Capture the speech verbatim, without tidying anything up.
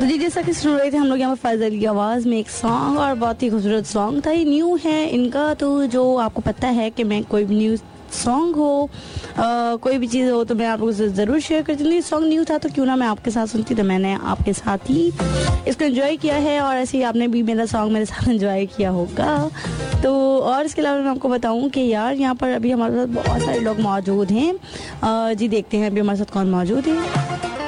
तो जी जैसा कि सुन रहे थे हम लोग यहाँ पर फैजल की आवाज़ में एक सॉन्ग, और बहुत ही खूबसूरत सॉन्ग था। ये न्यू है इनका, तो जो आपको पता है कि मैं कोई भी न्यू सॉन्ग हो, आ, कोई भी चीज़ हो तो मैं आप लोगों से ज़रूर शेयर करती हूँ। सॉन्ग न्यू था तो क्यों ना मैं आपके साथ सुनती, तो मैंने आपके साथ ही इसको एंजॉय किया है, और ऐसे ही आपने भी मेरा सॉन्ग मेरे साथ एंजॉय किया होगा। तो और इसके अलावा मैं आपको बताऊं कि यार यहाँ पर अभी हमारे साथ बहुत सारे लोग मौजूद हैं। आ, जी देखते हैं अभी हमारे साथ कौन मौजूद है।